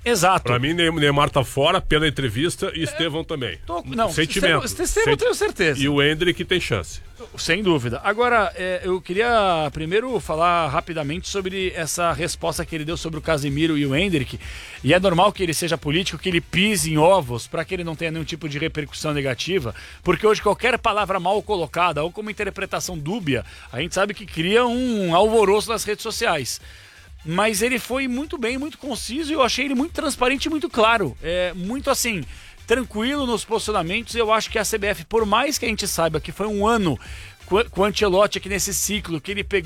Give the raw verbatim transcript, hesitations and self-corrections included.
Exato. Pra mim, Neymar tá fora pela entrevista e Estevão também. Tô, não, sentimento. Estevão, Estevão eu tenho certeza. E o Endrick tem chance. Sem dúvida. Agora, é, eu queria primeiro falar rapidamente sobre essa resposta que ele deu sobre o Casemiro e o Endrick. E é normal que ele seja político, que ele pise em ovos para que ele não tenha nenhum tipo de repercussão negativa, porque hoje qualquer palavra mal colocada ou com uma interpretação dúbia, a gente sabe que cria um alvoroço nas redes sociais. Mas ele foi muito bem, muito conciso e eu achei ele muito transparente e muito claro. É muito assim, tranquilo nos posicionamentos. Eu acho que a C B F, por mais que a gente saiba que foi um ano com o Ancelotti aqui nesse ciclo, que ele pegou